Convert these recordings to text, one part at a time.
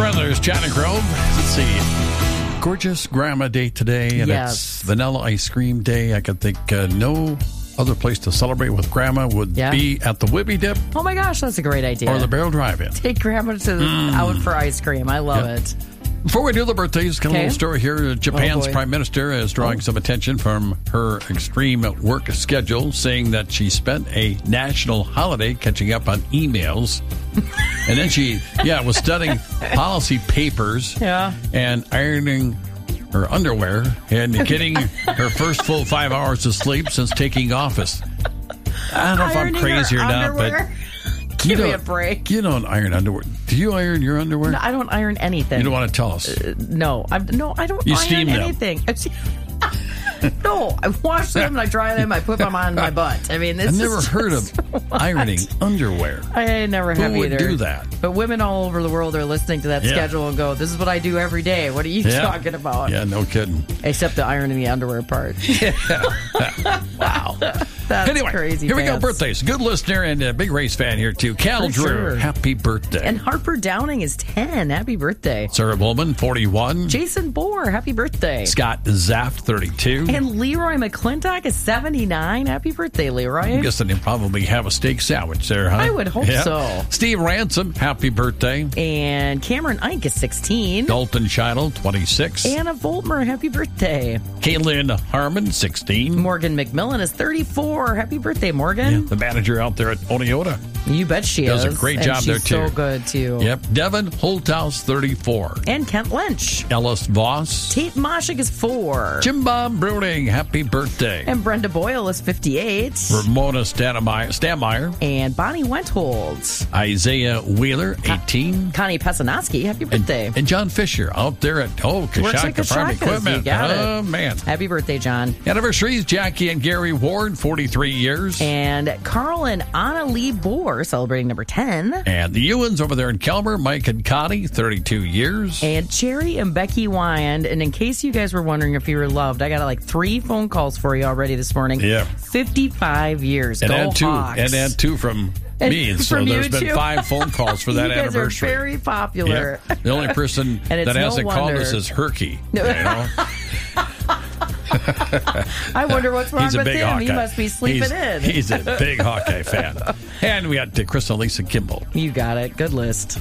Brothers, China Grove. Let's see. Gorgeous Grandma Day today, and it's Vanilla Ice Cream Day. I could think no other place to celebrate with Grandma would be at the Whippy Dip. Oh my gosh, that's a great idea. Or the Barrel Drive-In. Take Grandma out for ice cream. I love it. Before we do the birthdays, a little story here. Japan's Prime Minister is drawing some attention from her extreme work schedule, saying that she spent a national holiday catching up on emails. And then she, was studying policy papers and ironing her underwear and getting her first full 5 hours of sleep since taking office. I don't know if I'm crazy or not, but... Give me a break. You don't iron underwear. Do you iron your underwear? No, I don't iron anything. You don't want to tell us? No, I don't you iron steam anything. No, I wash them and I dry them. I put them on my butt. I mean, I've never heard of ironing underwear. I never have either. Who would do that? But women all over the world are listening to that schedule and go, "This is what I do every day. What are you talking about?" Yeah, no kidding. Except the ironing the underwear part. Wow. That's crazy. Here we go. Birthdays. Good listener and a big race fan here, too. Cal Drew. Sure. Happy birthday. And Harper Downing is 10. Happy birthday. Sarah Bowman, 41. Jason Bohr. Happy birthday. Scott Zaft, 32. And Leroy McClintock is 79. Happy birthday, Leroy. I'm guessing you probably have a steak sandwich there, huh? I would hope so. Steve Ransom, happy birthday. And Cameron Ike is 16. Dalton Scheidel, 26. Anna Voltmer, happy birthday. Caitlin Harmon, 16. Morgan McMillan is 34. Happy birthday, Morgan. Yeah, the manager out there at Oneota. You bet she does a great job there, too. So good, too. Yep. Devin Holthouse, 34. And Kent Lynch. Ellis Voss. Tate Moshik is 4. Jim Bob Bruning, happy birthday. And Brenda Boyle is 58. Ramona Stanmeyer. And Bonnie Wentholz. Isaiah Wheeler, 18. Connie Pesanoski, happy birthday. And John Fisher out there at Kashaka Farm Equipment. You got it. Man. Happy birthday, John. Anniversaries, Jackie and Gary Ward, 43 years. And Carl and Anna Lee Bohr celebrating number 10. And the Ewans over there in Kelmer, Mike and Connie, 32 years. And Jerry and Becky Wyand. And in case you guys were wondering if you were loved, I got 3 phone calls for you already this morning. Yeah. 55 years. And Go add 2. Hawks. And add 2 from me. So there's been 5 phone calls for that you guys anniversary. Are very popular. Yeah. The only person that hasn't called us is Herky. You know? I wonder what's wrong with him. Hawkeye. He must be sleeping in. He's a big Hawkeye fan. And we got Crystal Lisa Kimball. You got it. Good list.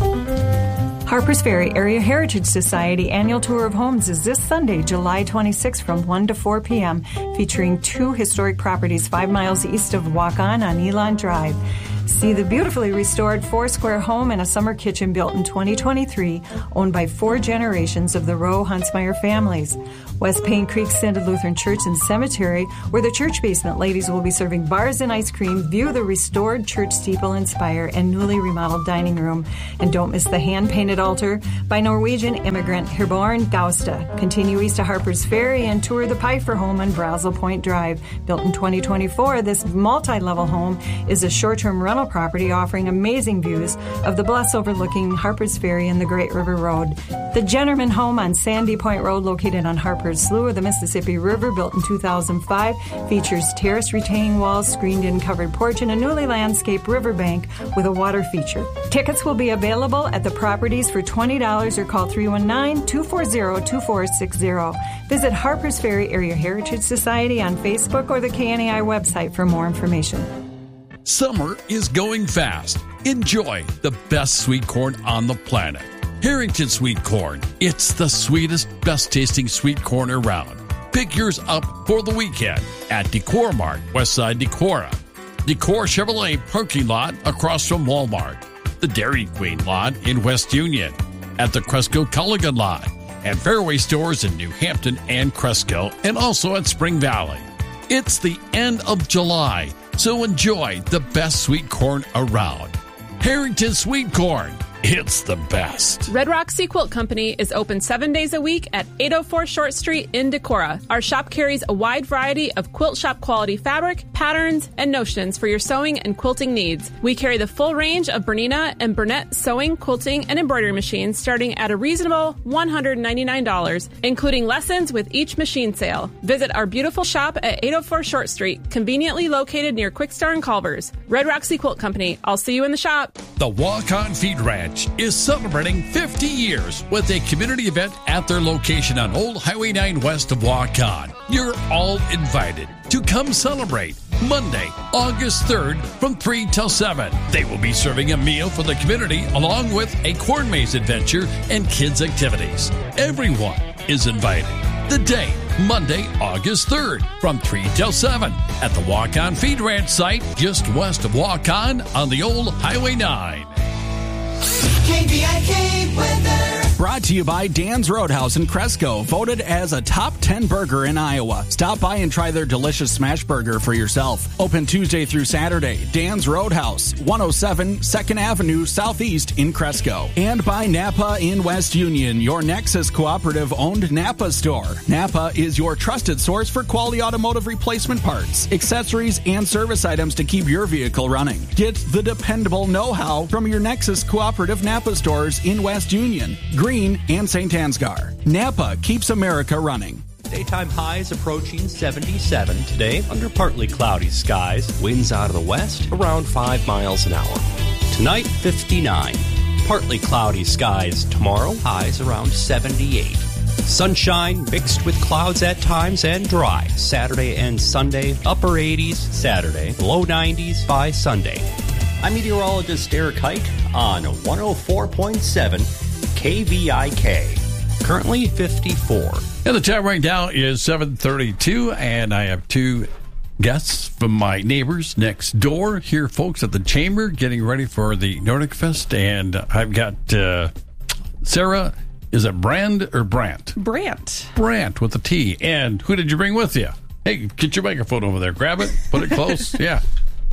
Harpers Ferry Area Heritage Society annual tour of homes is this Sunday, July 26 from 1 to 4 p.m., featuring 2 historic properties 5 miles east of Waukon on Elon Drive. See the beautifully restored 4-square home and a summer kitchen built in 2023, owned by 4 generations of the Rowe Huntsmeyer families. West Payne Creek Extended Lutheran Church and Cemetery, where the church basement ladies will be serving bars and ice cream, view the restored church steeple and spire and newly remodeled dining room. And don't miss the hand-painted altar by Norwegian immigrant Herborn Gausta. Continue east to Harpers Ferry and tour the Pfeiffer home on Brazel Point Drive. Built in 2024, this multi-level home is a short-term rental property offering amazing views of the bluffs overlooking Harpers Ferry and the Great River Road. The Jennerman home on Sandy Point Road, located on Harpers Slough of the Mississippi River, built in 2005, features terrace retaining walls, screened-in covered porch, and a newly landscaped riverbank with a water feature. Tickets will be available at the properties for $20 or call 319-240-2460. Visit Harpers Ferry Area Heritage Society on Facebook or the KNEI website for more information. Summer is going fast. Enjoy the best sweet corn on the planet. Harrington Sweet Corn. It's the sweetest, best-tasting sweet corn around. Pick yours up for the weekend at Decor Mart, Westside Decorah. Decor Chevrolet parking lot across from Walmart. The Dairy Queen lot in West Union. At the Cresco Culligan lot. And Fairway stores in New Hampton and Cresco. And also at Spring Valley. It's the end of July, so enjoy the best sweet corn around. Harrington Sweet Corn. It's the best. Red Rock Sea Quilt Company is open 7 days a week at 804 Short Street in Decorah. Our shop carries a wide variety of quilt shop quality fabric, patterns, and notions for your sewing and quilting needs. We carry the full range of Bernina and Burnett sewing, quilting, and embroidery machines starting at a reasonable $199, including lessons with each machine sale. Visit our beautiful shop at 804 Short Street, conveniently located near Quick Star and Culver's. Red Rock Sea Quilt Company. I'll see you in the shop. The Waukon Feed Ranch Ranch is celebrating 50 years with a community event at their location on Old Highway 9 west of Waukon. You're all invited to come celebrate Monday, August 3rd from 3 till 7. They will be serving a meal for the community along with a corn maze adventure and kids activities. Everyone is invited. The date, Monday, August 3rd from 3 till 7 at the Waukon Feed Ranch site just west of Waukon on the Old Highway 9. KVIK weather. Brought to you by Dan's Roadhouse in Cresco, voted as a top 10 burger in Iowa. Stop by and try their delicious smash burger for yourself. Open Tuesday through Saturday. Dan's Roadhouse, 107 2nd Avenue Southeast in Cresco. And by Napa in West Union, your Nexus Cooperative-owned Napa store. Napa is your trusted source for quality automotive replacement parts, accessories, and service items to keep your vehicle running. Get the dependable know-how from your Nexus Cooperative Napa stores in West Union, Green, and St. Ansgar. Napa keeps America running. Daytime highs approaching 77 today under partly cloudy skies. Winds out of the west around 5 miles an hour. Tonight, 59. Partly cloudy skies tomorrow. Highs around 78. Sunshine mixed with clouds at times and dry. Saturday and Sunday, upper 80s Saturday, low 90s by Sunday. I'm meteorologist Eric Height on 104.7 KVIK. Currently 54. And the time right now is 7:32, and I have two guests from my neighbors next door here, folks, at the Chamber, getting ready for the Nordic Fest. And I've got Sarah, is it Brand or Brandt? Brandt with a T. And who did you bring with you? Hey, get your microphone over there. Grab it. Put it close. Yeah.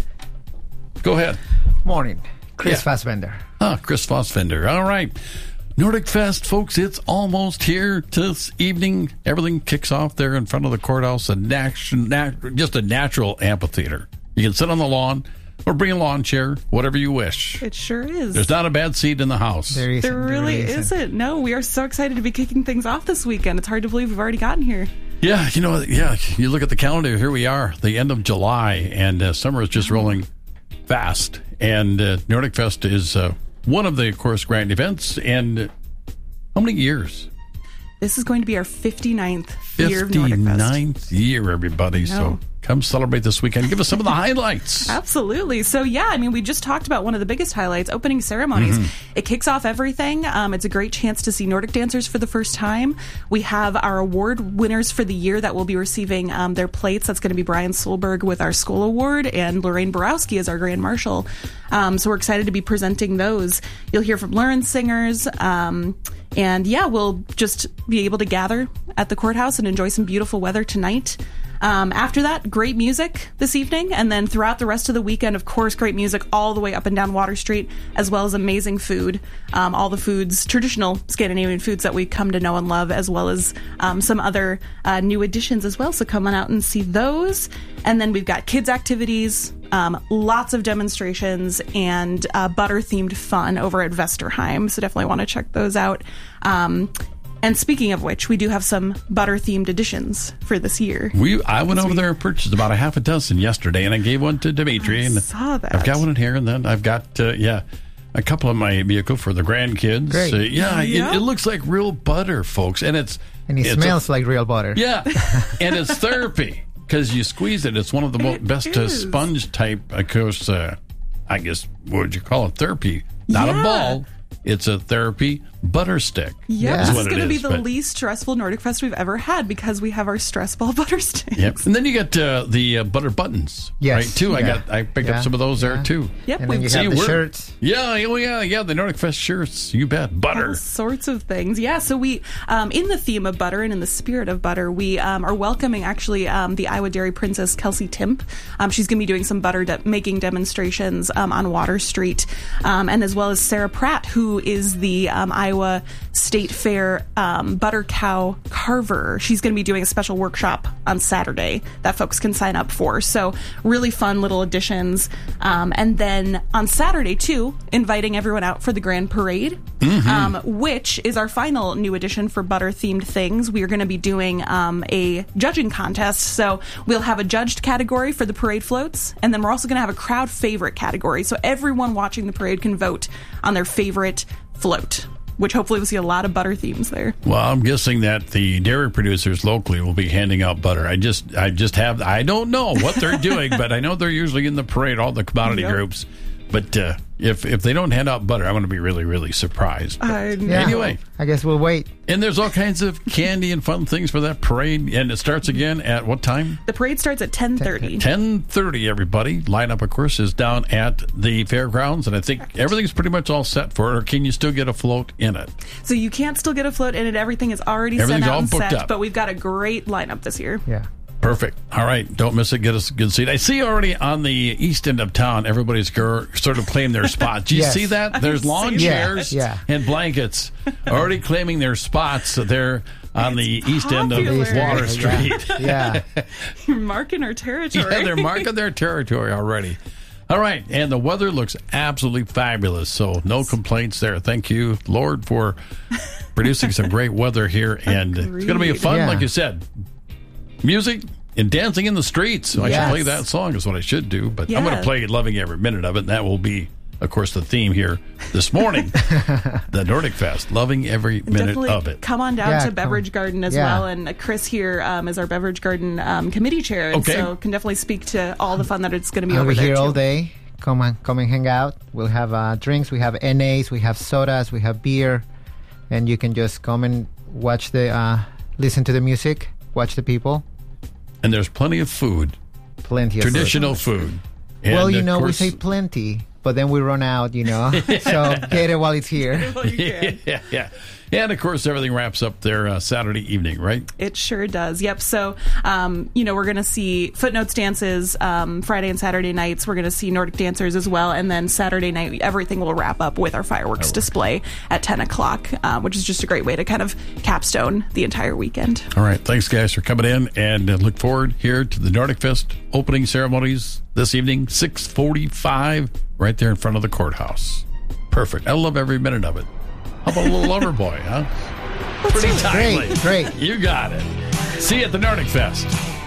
Go ahead. Morning. Chris Fassbender. Chris Fassbender. All right. Nordic Fest, folks, it's almost here this evening. Everything kicks off there in front of the courthouse, just a natural amphitheater. You can sit on the lawn or bring a lawn chair, whatever you wish. It sure is. There's not a bad seat in the house. There really isn't. No, we are so excited to be kicking things off this weekend. It's hard to believe we've already gotten here. Yeah, you look at the calendar, here we are, the end of July, and summer is just rolling fast. And Nordic Fest is one of the, of course, grand events. And how many years? This is going to be our 59th year of Nordic Fest. 59th year, everybody. So come celebrate this weekend. Give us some of the highlights. Absolutely. So, we just talked about one of the biggest highlights, opening ceremonies. Mm-hmm. It kicks off everything. It's a great chance to see Nordic dancers for the first time. We have our award winners for the year that will be receiving their plates. That's going to be Brian Solberg with our School Award and Lorraine Borowski as our Grand Marshal. So we're excited to be presenting those. You'll hear from Lurin singers. We'll just be able to gather at the courthouse and enjoy some beautiful weather tonight. After that, great music this evening, and then throughout the rest of the weekend, of course, great music all the way up and down Water Street, as well as amazing food. All the foods, traditional Scandinavian foods that we come to know and love, as well as some other new additions as well. So come on out and see those. And then we've got kids' activities, lots of demonstrations, and butter-themed fun over at Vesterheim. So definitely want to check those out. And speaking of which, we do have some butter-themed additions for this year. I went over there and purchased about a half a dozen yesterday, and I gave one to Dimitri. I saw that. I've got one in here, and then I've got, a couple in my vehicle for the grandkids. Great. It looks like real butter, folks. And it smells like real butter. Yeah, and it's therapy, because you squeeze it. It's one of the best sponge type, of course, I guess, what would you call it? Therapy. Not a ball. It's a therapy butter stick. Yeah, this is going to be the least stressful Nordic Fest we've ever had because we have our stress ball butter sticks. Yep. And then you get the butter buttons, right? Too. Yeah. I picked up some of those there too. Yep. And then you have the shirts. Yeah. The Nordic Fest shirts. You bet. Butter. All sorts of things. Yeah. So we, in the theme of butter and in the spirit of butter, we are welcoming actually the Iowa Dairy Princess Kelsey Timp. She's going to be doing some butter making demonstrations on Water Street, and as well as Sarah Pratt, who is the Iowa State Fair butter cow carver. She's going to be doing a special workshop on Saturday that folks can sign up for. So really fun little additions. And then on Saturday, too, inviting everyone out for the Grand Parade, which is our final new addition for butter-themed things. We are going to be doing a judging contest. So we'll have a judged category for the parade floats, and then we're also going to have a crowd favorite category. So everyone watching the parade can vote on their favorite float, which hopefully we'll see a lot of butter themes there. Well, I'm guessing that the dairy producers locally will be handing out butter. I don't know what they're doing, but I know they're usually in the parade, all the commodity groups. But if they don't hand out butter, I'm going to be really, really surprised. Anyway. I guess we'll wait. And there's all kinds of candy and fun things for that parade. And it starts again at what time? The parade starts at 10:30. 10:30, everybody. Lineup, of course, is down at the fairgrounds. And I think everything's pretty much all set for it. Or can you still get a float in it? So you can't still get a float in it. Everything is already Everything's sent out all and booked set. up. But we've got a great lineup this year. Yeah. Perfect. All right. Don't miss it. Get us a good seat. I see already on the east end of town, everybody's sort of claimed their spot. Do you Yes. see that? There's lawn chairs Yeah. and blankets already claiming their spots there on the east end of popular. Water Street. Yeah. You're marking our territory. Yeah, they're marking their territory already. All right. And the weather looks absolutely fabulous. So no complaints there. Thank you, Lord, for producing some great weather here. And it's going to be fun, like you said. Music and dancing in the streets. So I should play that song is what I should do. But I'm going to play Loving Every Minute of it. And that will be, of course, the theme here this morning. The Nordic Fest. Loving every minute Definitely of it. Come on down to Beverage Garden as well. And Chris here is our Beverage Garden committee chair. And so can definitely speak to all the fun that it's going to be over there. I'll be here too. all day. Come and hang out. We'll have drinks. We have NAs. We have sodas. We have beer. And you can just come and watch listen to the music, watch the people. And there's plenty of food. Plenty of traditional food. And well, of we course, say plenty, but then we run out, So get it while it's here. Yeah. And, of course, everything wraps up there Saturday evening, right? It sure does. Yep. So, we're going to see Footnotes dances Friday and Saturday nights. We're going to see Nordic dancers as well. And then Saturday night, everything will wrap up with our fireworks display at 10 o'clock, which is just a great way to kind of capstone the entire weekend. All right. Thanks, guys, for coming in. And look forward here to the Nordic Fest opening ceremonies this evening, 6:45, right there in front of the courthouse. Perfect. I love every minute of it. How about a little lover boy, huh? Pretty timely. Great. You got it. See you at the Nordic Fest.